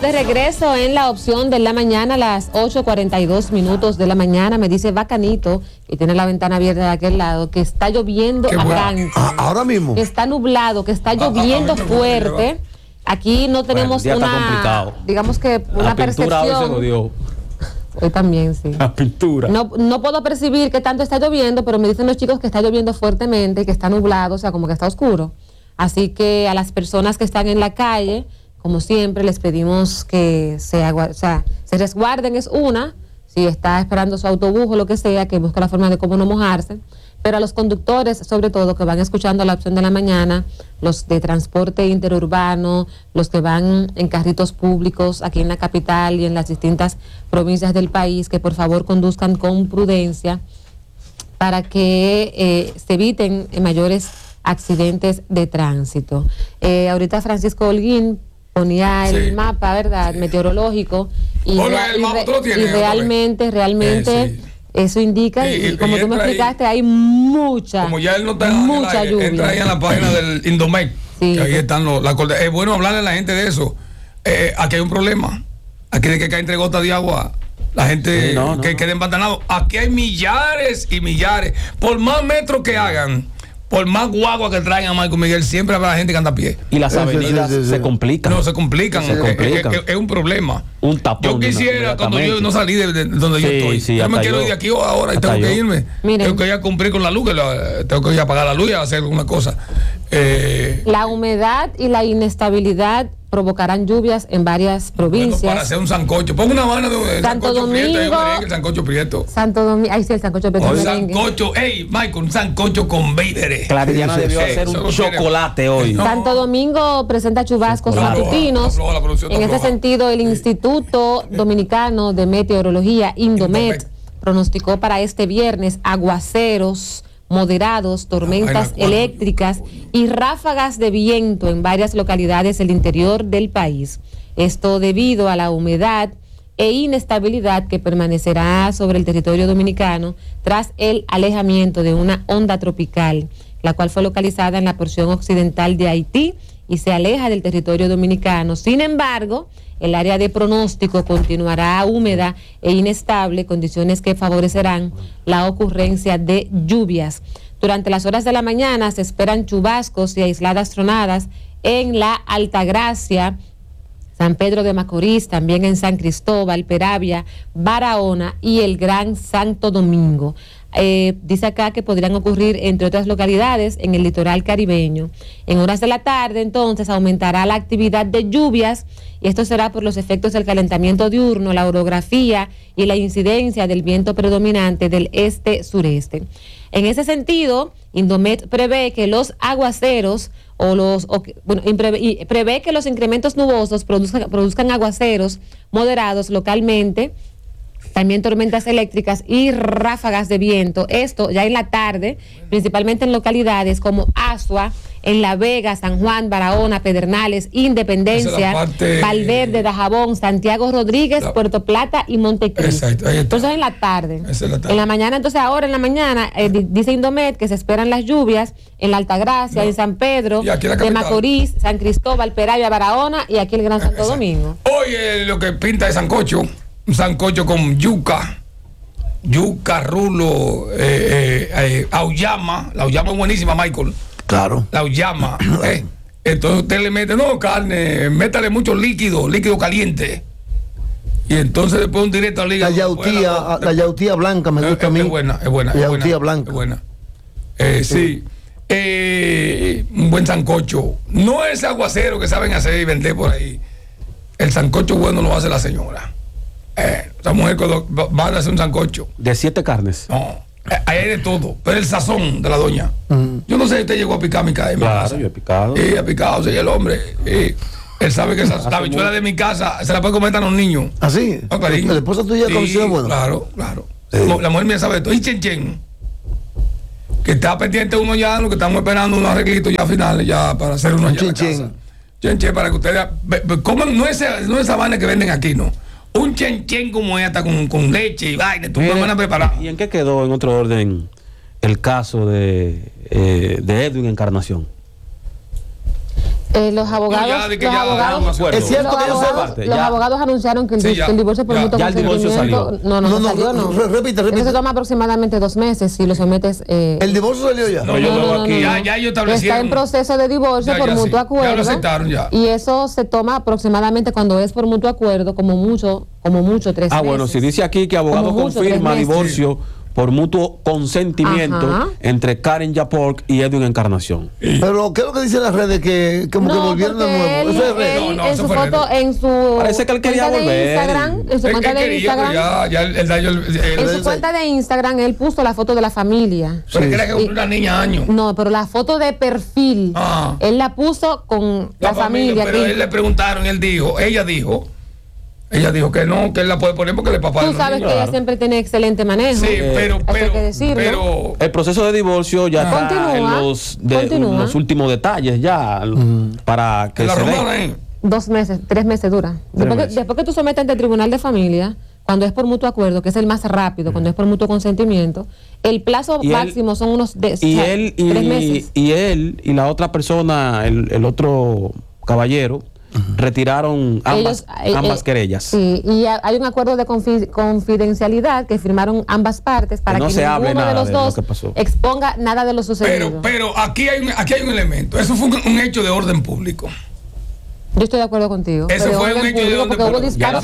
de regreso en la opción de la mañana a las 8:42 de la mañana. Me dice Bacanito, que tiene la ventana abierta de aquel lado, que está lloviendo acá. Ahora mismo. Que está nublado, que está lloviendo fuerte. Aquí no tenemos digamos que una percepción. Hoy también, sí. La pintura. No puedo percibir que tanto está lloviendo, pero me dicen los chicos que está lloviendo fuertemente, que está nublado, o sea, como que está oscuro. Así que a las personas que están en la calle, como siempre, les pedimos que se resguarden, es una, si está esperando su autobús o lo que sea, que busque la forma de cómo no mojarse. Pero a los conductores, sobre todo, que van escuchando la opción de la mañana, los de transporte interurbano, los que van en carritos públicos aquí en la capital y en las distintas provincias del país, que por favor conduzcan con prudencia para que se eviten mayores accidentes de tránsito. Ahorita Francisco Holguín ponía el mapa, ¿verdad? Meteorológico y realmente eso indica, y como tú me explicaste, hay mucha, como ya él no está mucha lluvia. Entra ahí en la página del Indomet, que ahí están es bueno hablarle a la gente de eso. Aquí hay un problema. Aquí de que cae entre gotas de agua, la gente que quede empantanado. Aquí hay millares y millares. Por más metros que hagan, por más guagua que traigan a Michael Miguel, siempre habrá gente que anda a pie. Y las avenidas se complican. No, se complican. Es un problema. Un tapón. Yo quisiera, cuando yo no salí de donde yo estoy. Yo me quiero ir de aquí ahora y tengo que irme. Tengo que ir a cumplir con la luz, tengo que ir a apagar la luz y a hacer alguna cosa. La humedad y la inestabilidad provocarán lluvias en varias provincias. Bueno, para hacer un sancocho. Pongo una mano de Santo Domingo. El sancocho prieto. Santo Domingo. Ahí sí, el sancocho prieto. Un sancocho, Michael, un sancocho con víveres. Claridiana debió hacer un chocolate hoy. Santo Domingo presenta chubascos matutinos. En este sentido, el Instituto Dominicano de Meteorología, Indomet, pronosticó para este viernes aguaceros moderados, tormentas eléctricas y ráfagas de viento en varias localidades del interior del país. Esto debido a la humedad e inestabilidad que permanecerá sobre el territorio dominicano tras el alejamiento de una onda tropical, la cual fue localizada en la porción occidental de Haití y se aleja del territorio dominicano. Sin embargo, el área de pronóstico continuará húmeda e inestable, condiciones que favorecerán la ocurrencia de lluvias. Durante las horas de la mañana se esperan chubascos y aisladas tronadas en la Altagracia, San Pedro de Macorís, también en San Cristóbal, Peravia, Barahona y el Gran Santo Domingo. Dice acá que podrían ocurrir entre otras localidades en el litoral caribeño. En horas de la tarde entonces aumentará la actividad de lluvias y esto será por los efectos del calentamiento diurno, la orografía y la incidencia del viento predominante del este-sureste. En ese sentido, Indomet prevé que los aguaceros prevé que los incrementos nubosos produzcan aguaceros moderados localmente, también tormentas eléctricas y ráfagas de viento. Esto ya en la tarde, principalmente en localidades como Asua, en La Vega, San Juan, Barahona, Pedernales, Independencia, Valverde, Dajabón, Santiago Rodríguez, Puerto Plata y Montecristi. Entonces en la tarde. En la mañana, entonces ahora en la mañana, dice Indomet que se esperan las lluvias en la Altagracia, en San Pedro, de Macorís, San Cristóbal, Peravia, Barahona y aquí el Gran Santo Domingo. Oye, lo que pinta de sancocho. Un sancocho con yuca, rulo, auyama. La auyama es buenísima, Michael. Claro. La auyama. Entonces usted le mete, carne, métale mucho líquido caliente. Y entonces después un directo al hígado. La yautía blanca me gusta a mí. Es buena. La yautía blanca. Es buena. Sí. Un buen sancocho. No es aguacero que saben hacer y vender por ahí. El sancocho bueno lo hace la señora. Esa mujer va a hacer un sancocho. ¿De 7 carnes? No, hay de todo, pero el sazón de la doña. Yo no sé si usted llegó a picar mi casa. Claro, yo he picado. Sí, ha picado, sí, el hombre. Él sabe que la habichuela de mi casa se la puede comer a los niños. ¿Ah, sí? ¿La esposa tuya conoció bueno? Claro. Sí. La mujer mía sabe todo. Y Chen, que está pendiente uno ya, lo que estamos esperando unos arreglitos ya finales, ya para hacer uno ya en la casa. Chen, para que ustedes coman, no es esa vaina que venden aquí, no. Un chen como esta con leche y vaina, tú van a preparar. ¿Y en qué quedó en otro orden el caso de Edwin Encarnación? Los abogados, es cierto que los abogados anunciaron que el divorcio por mutuo consentimiento no salió. Repite. Eso se toma aproximadamente 2 meses si lo sometes. ¿El divorcio salió ya? No, ya ellos establecieron. Está en proceso de divorcio por mutuo acuerdo. Ya lo aceptaron ya. Y eso se toma aproximadamente cuando es por mutuo acuerdo, como mucho 3 meses. Bueno, si dice aquí que abogado confirma divorcio por mutuo consentimiento entre Karen Yapor y Edwin Encarnación. Pero ¿qué es lo que dicen las redes? Que como que volvieron de nuevo. Eso es redes. En su foto, en su parece que él quería volver. Instagram, en su cuenta de Instagram. En su cuenta de Instagram él puso la foto de la familia. Pero él cree que es una niña años. No, pero la foto de perfil él la puso con la familia. Pero él le preguntaron, ella dijo que no, que él la puede poner porque el papá. Tú sabes que ella siempre tiene excelente manejo. Sí, pero el proceso de divorcio ya está en los últimos detalles ya para que se dé. 2 meses, 3 meses dura. Después que tú sometes ante el tribunal de familia, cuando es por mutuo acuerdo, que es el más rápido, cuando es por mutuo consentimiento, el plazo máximo son unos 3 meses. Y él y la otra persona, el otro caballero, retiraron ambas querellas. Sí, y hay un acuerdo de confidencialidad que firmaron ambas partes para que ninguno de los dos exponga nada de lo sucedido. Pero aquí hay un elemento. Eso fue un hecho de orden público. Yo estoy de acuerdo contigo. Eso fue un hecho de orden público. Hubo disparos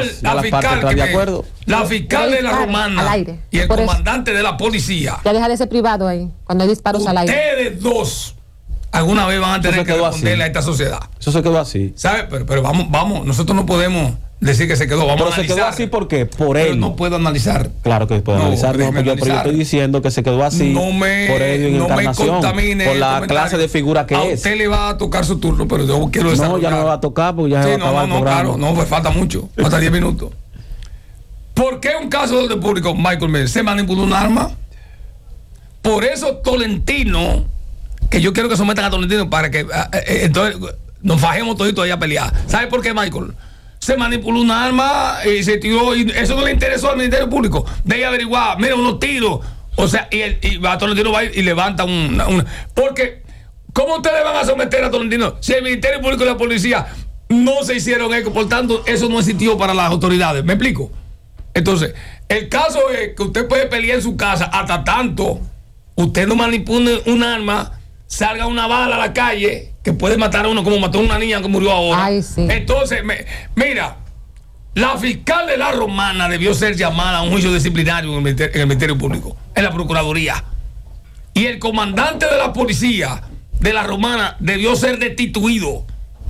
la fiscal de la Romana y el comandante de la policía. Ya deja de ser privado ahí, cuando hay disparos al aire. Ustedes dos alguna vez van a tener que responderle a esta sociedad. Eso se quedó así. ¿Sabe? Pero vamos, nosotros no podemos decir que se quedó. Vamos a analizar. Se quedó así porque por él. No puedo analizar. Claro que puedo analizar. Yo estoy diciendo que se quedó así por él en Encarnación, por la clase de figura que es. A usted le va a tocar su turno, pero yo quiero desarrollar. No, ya no me va a tocar porque ya se va a acabar el programa. Claro, no, pues falta mucho. Falta 10 minutos. ¿Por qué un caso de orden público, Michael Miller, se manipuló un arma? Por eso Tolentino, que yo quiero que sometan a Tolentino para que entonces nos fajemos toditos ahí a pelear. ¿Sabe por qué, Michael? Se manipuló un arma y se tiró, y eso no le interesó al Ministerio Público. De ahí averiguar, mira, unos tiros. O sea, y a Tolentino va y levanta una. Porque, ¿cómo ustedes van a someter a Tolentino si el Ministerio Público y la policía no se hicieron eco? Por tanto, eso no existió para las autoridades. ¿Me explico? Entonces, el caso es que usted puede pelear en su casa hasta tanto usted no manipule un arma, salga una bala a la calle que puede matar a uno, como mató a una niña que murió ahora. Ay, sí. Entonces, mira, la fiscal de la Romana debió ser llamada a un juicio disciplinario en el Ministerio Público, en la Procuraduría. Y el comandante de la policía de la Romana debió ser destituido.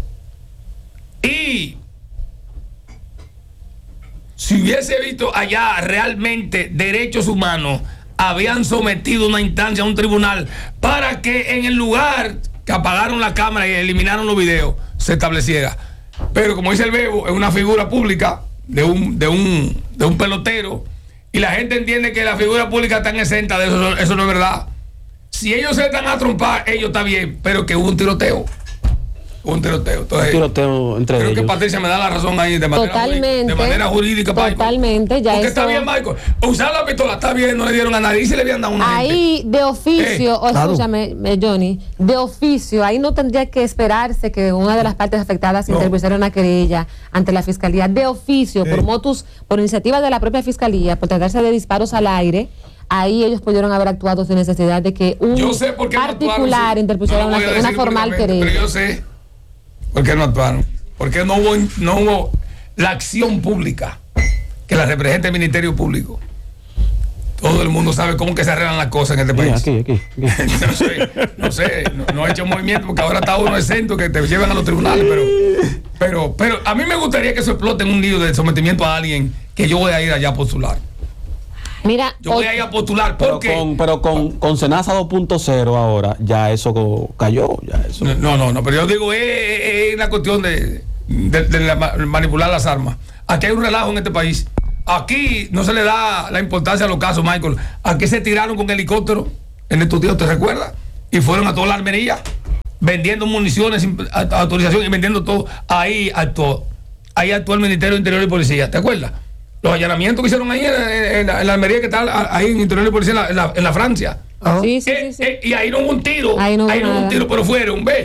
Y si hubiese visto allá realmente derechos humanos, habían sometido una instancia a un tribunal para que en el lugar que apagaron la cámara y eliminaron los videos se estableciera. Pero como dice el Bebo, es una figura pública de un pelotero, y la gente entiende que la figura pública está exenta de eso. Eso no es verdad. Si ellos se están a trompar, ellos está bien, pero que hubo un tiroteo. Entonces, un tiroteo entre creo ellos. que Patricia me da la razón ahí de manera jurídica. Totalmente, ya porque eso... está bien, Michael. Usar la pistola está bien, no le dieron a nadie y se le habían dado una ahí gente. De oficio, escúchame, Johnny, de oficio, ahí no tendría que esperarse que una de las partes afectadas interpusiera una querella ante la fiscalía. De oficio, por iniciativa de la propia fiscalía, por tratarse de disparos al aire. Ahí ellos pudieron haber actuado sin necesidad de que un particular interpusiera una formal querella. Pero yo sé por qué no actuaron. Porque no hubo la acción pública que la representa el Ministerio Público. Todo el mundo sabe cómo que se arreglan las cosas en este país. Aquí. No he hecho movimiento porque ahora está uno exento que te llevan a los tribunales, pero a mí me gustaría que eso explote en un lío de sometimiento a alguien que yo voy a ir allá a postular. Mira, yo voy a ir a postular porque con Senasa 2.0 ahora ya eso cayó, ya eso. No, pero yo digo es la cuestión de manipular las armas. Aquí hay un relajo en este país. Aquí no se le da la importancia a los casos, Michael. Aquí se tiraron con helicóptero en estos días, ¿te recuerdas? Y fueron a toda la armería vendiendo municiones sin autorización y vendiendo todo. Ahí actuó el Ministerio de Interior y Policía, ¿te acuerdas? Los allanamientos que hicieron ahí en la armería que está ahí en Interior y Policía en la Francia. Sí. Y ahí no hubo un tiro. Ahí no hubo un tiro, pero fueron, ve.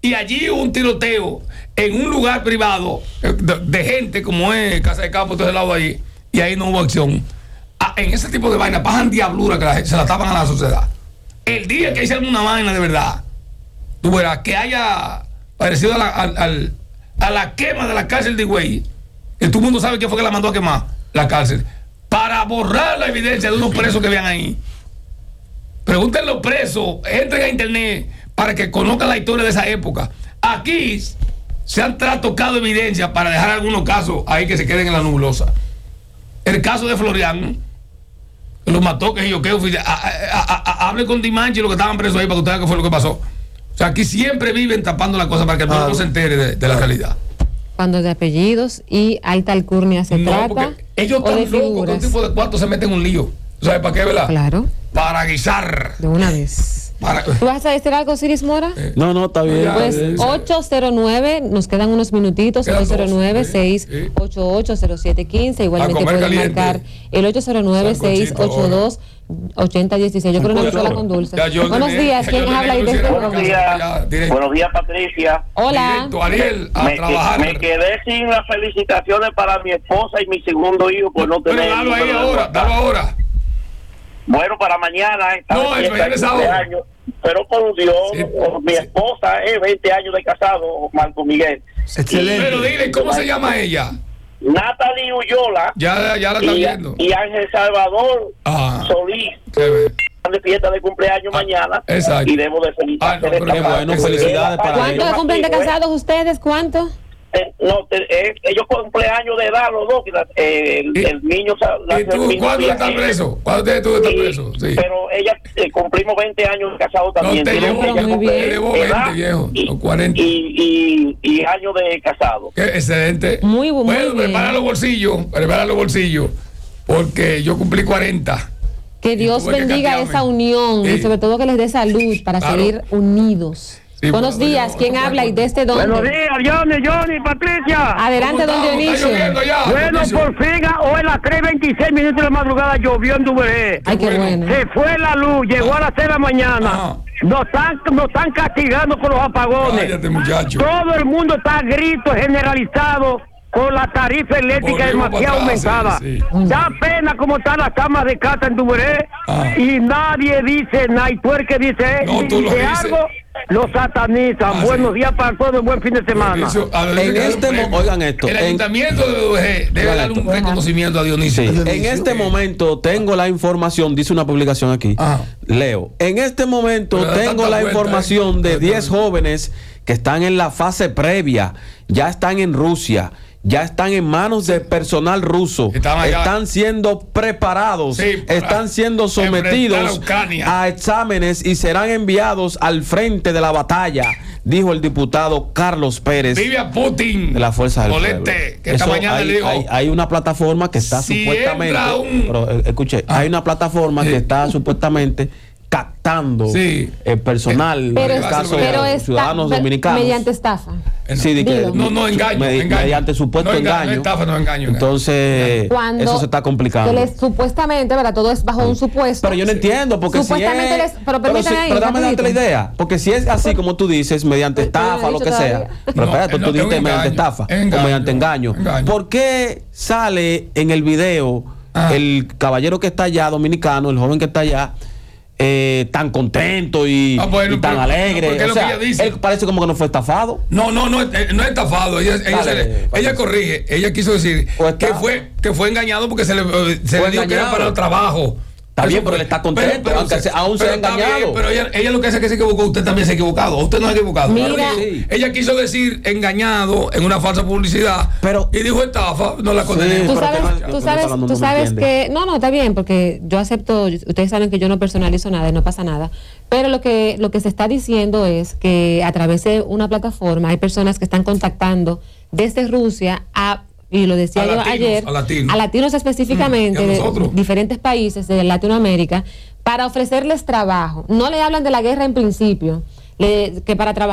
y allí hubo un tiroteo en un lugar privado de gente como es Casa de Campo, todo ese lado ahí, y ahí no hubo acción. En ese tipo de vaina pasan diabluras que se la tapan a la sociedad. El día que hicieron una vaina de verdad, tú verás que haya parecido a la quema de la cárcel de Higüey, que todo el mundo sabe quién fue que la mandó a quemar la cárcel, para borrar la evidencia de unos presos que vean ahí. Pregúntenle a los presos, entren a internet para que conozcan la historia de esa época. Aquí se han tocado evidencia para dejar algunos casos ahí que se queden en la nebulosa. El caso de Florian, que lo mató, que yo creo, hable con Dimanche y los que estaban presos ahí para que ustedes vean qué fue lo que pasó. O sea, aquí siempre viven tapando la cosa para que el pueblo no se entere de la realidad. Cuando de apellidos y alta alcurnia se trata. Ellos están locos con tipo de cuarto se meten en un lío. ¿Sabes para qué, verdad? Claro. Para guisar. De una vez. ¿Tú vas a decir algo, Siris Mora? No, está bien. Pues 809, nos quedan unos minutitos. 809-688-0715. Igualmente pueden marcar el 809-682-8016. Yo creo una sola con dulce. Buenos días, ¿quién habla? Buenos días, Patricia. Hola. Ariel, a trabajar. Me quedé sin las felicitaciones para mi esposa y mi segundo hijo por no tener. Pero dalo ahí ahora, dalo ahora. Bueno, para mañana. No, el años, pero por Dios, mi esposa es 20 años de casado, Marco Miguel. Excelente. Pero dile, ¿cómo se llama ella? Natalie Uyola. Ya la está viendo. Y Ángel Salvador Solís. De fiesta de cumpleaños mañana. Exacto. Y debo de felicitar. Bueno, felicidades para ¿Cuánto cumplen de casados ustedes? ¿Cuánto? Ellos cumpleaños de edad los dos. El niño. ¿Y tú cuándo estás preso? ¿Cuándo tú estás preso? Sí. Pero ella cumplimos 20 años de casado también. No, te llevo 20, viejo. 40. Y años de casado. Qué excelente. Muy bueno. Bueno, prepara los bolsillos. Porque yo cumplí 40. Que Dios bendiga esa unión y sobre todo que les dé salud para seguir unidos. Sí, buenos días, ¿quién habla y desde dónde? Buenos días, Johnny, Patricia. Adelante, don Dionisio. Bueno, por fin, hoy a las 3:26 de la madrugada llovió en Duvergé. Ay, qué bueno. Se fue la luz, llegó a las 6 de la mañana. Nos están castigando con los apagones. Cállate, muchacho. Todo el mundo está a grito generalizado con la tarifa eléctrica demasiado aumentada. Sí. Da pena como están las camas de casa en Duvergé y nadie dice nada. Y tú el que dice, dice algo, lo satanizan. Buenos días para todos, buen fin de semana. Oigan esto. El ayuntamiento de Duvergé debe dar un reconocimiento a Dionisio. Sí. En este momento tengo la información, dice una publicación aquí. Leo. En este momento tengo la información de 10 jóvenes que están en la fase previa, ya están en Rusia. Ya están en manos de personal ruso, están siendo preparados, están siendo sometidos a exámenes y serán enviados al frente de la batalla, dijo el diputado Carlos Pérez. Vive a Putin de la Fuerza del Pueblo. Que esta mañana le dijo, hay una plataforma que está supuestamente, hay una plataforma que está supuestamente captando el personal, en el caso de ciudadanos dominicanos. Mediante estafa. Sí, no, engaño. Mediante supuesto engaño. Estafa, no engaño. Entonces, eso se está complicando. Supuestamente, ¿verdad? Todo es bajo un supuesto. Pero yo no entiendo, porque supuestamente si es... pero dame darte la idea. Porque si es así como tú dices, mediante estafa, lo que sea. Pero espérate, tú dices mediante estafa o mediante engaño. ¿Por qué sale en el video el caballero que está allá, dominicano, el joven que está allá, tan contento y tan alegre? O sea, él parece como que no fue estafado. No es estafado. Ella corrige. Ella quiso decir que fue engañado porque se le dijo que era para el trabajo. Está bien, pero él está contento, aunque aún se ha engañado. Bien, pero ella lo que hace es que se equivocó. Usted también se ha equivocado. Usted no se ha equivocado. Mira, ella quiso decir engañado en una falsa publicidad, y dijo estafa. No la condené. Tú sabes que no, está bien, porque yo acepto. Ustedes saben que yo no personalizo nada y no pasa nada. Pero lo que se está diciendo es que a través de una plataforma hay personas que están contactando desde Rusia y lo decía yo ayer, a latinos específicamente de diferentes países de Latinoamérica, para ofrecerles trabajo. No le hablan de la guerra en principio, que para trabajar